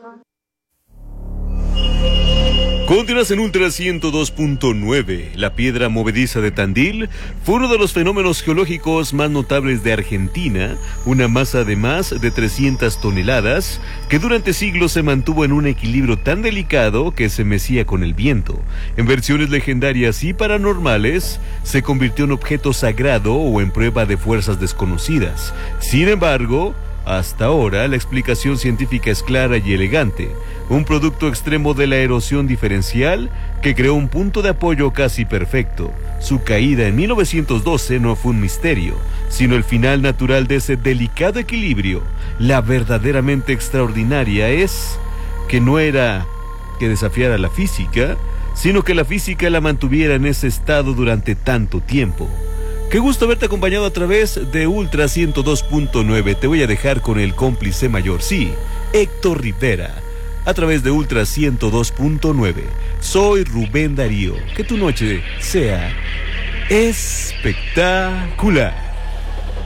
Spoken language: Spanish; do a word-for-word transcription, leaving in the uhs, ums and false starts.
Continúas en Ultra ciento dos punto nueve. La piedra movediza de Tandil fue uno de los fenómenos geológicos más notables de Argentina, una masa de más de trescientas toneladas que durante siglos se mantuvo en un equilibrio tan delicado que se mecía con el viento. En versiones legendarias y paranormales, se convirtió en objeto sagrado o en prueba de fuerzas desconocidas. Sin embargo, hasta ahora, la explicación científica es clara y elegante. Un producto extremo de la erosión diferencial que creó un punto de apoyo casi perfecto. Su caída en mil novecientos doce no fue un misterio, sino el final natural de ese delicado equilibrio. La verdaderamente extraordinaria es que no era que desafiara la física, sino que la física la mantuviera en ese estado durante tanto tiempo. Qué gusto haberte acompañado a través de Ultra ciento dos punto nueve. Te voy a dejar con el cómplice mayor, sí, Héctor Rivera, a través de Ultra ciento dos punto nueve. Soy Rubén Darío. Que tu noche sea espectacular.